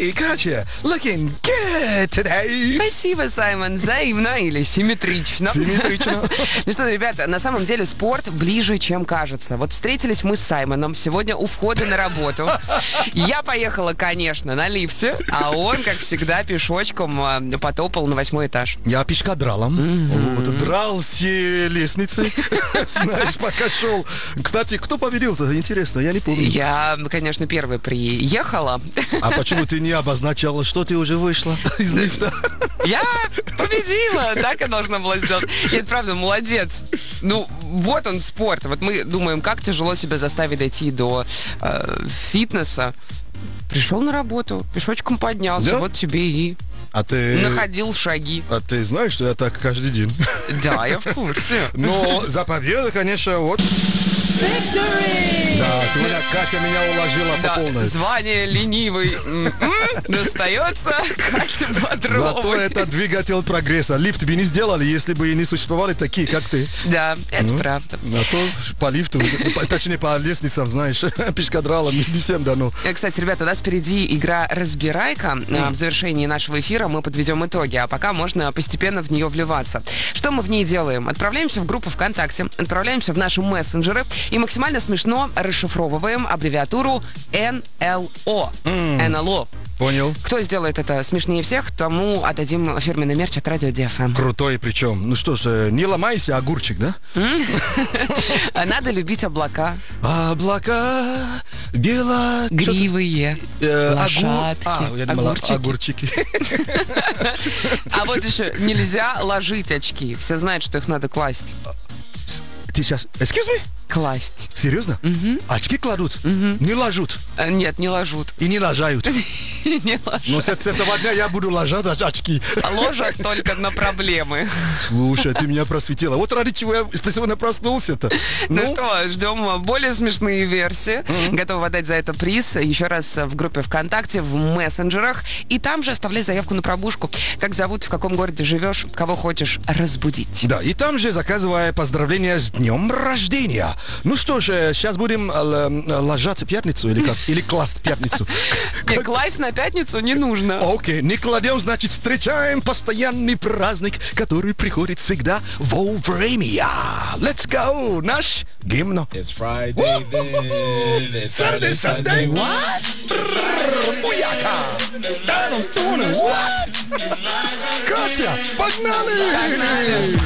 Hey, Катя, looking good today. Спасибо, Саймон. Взаимно или симметрично. Симметрично. Ну что, ребята, на самом деле спорт ближе, чем кажется. Вот встретились мы с Саймоном сегодня у входа на работу. Я поехала, конечно, на лифте, а он, как всегда, пешочком потопал на 8-й этаж. Я пешкадралом. Вот, драл все лестницы. Знаешь, пока шел. Кстати, кто победил? Интересно, я не помню. Я, конечно, первой приехала. А почему ты не обозначала, что ты уже вышла из лифта? Я победила, так и должна была сделать. И это правда, молодец. Ну, вот он спорт. Вот мы думаем, как тяжело себя заставить дойти до фитнеса. Пришел на работу, пешочком поднялся, да? Вот тебе и находил шаги. А ты знаешь, что я так каждый день? Да, я в курсе. Но за победу, конечно, вот. Да, сегодня Катя меня уложила по полной. Звание ленивый достается Кате Бодровой. Зато это двигатель прогресса. Лифт бы не сделали, если бы не существовали такие, как ты. Да, это правда. А то по лифту, точнее по лестницам, знаешь, пешкадралом не всем дано. Кстати, ребята, у нас впереди игра «Разбирайка». В завершении нашего эфира мы подведем итоги, а пока можно постепенно в нее вливаться. Что мы в ней делаем? Отправляемся в группу ВКонтакте, отправляемся в наши мессенджеры и максимально смешно расшифровываем аббревиатуру НЛО. НЛО. Понял. Кто сделает это смешнее всех, тому отдадим фирменный мерч от Радио ДФМ. Крутой причем. Ну что ж, не ломайся, огурчик, да? Надо любить облака. Облака, гривые, лошадки, я думал, огурчики. А вот еще нельзя ложить очки. Все знают, что их надо класть. Ты сейчас... Excuse me? Класть. Серьезно? Очки кладут? Не ложут? Нет, не ложут. И не ложают? Не ложат. Но с этого дня я буду ложать очки. Ложат только на проблемы. Слушай, ты меня просветила. Вот ради чего я сегодня проснулся-то. Ну что, ждем более смешные версии. Готовы отдать за это приз. Еще раз в группе ВКонтакте, в мессенджерах. И там же оставляй заявку на пробужку. Как зовут, в каком городе живешь, кого хочешь разбудить. Да, и там же заказывая поздравления с днем рождения. Ну что ж, сейчас будем ложаться пятницу или как? Или класть пятницу? Не, класть на пятницу не нужно. Окей, не кладем, значит, встречаем постоянный праздник, который приходит всегда вовремя. Let's go! Наш гимн. It's Friday then, it's Saturday, Sunday. What? Буяка! What? Катя, погнали!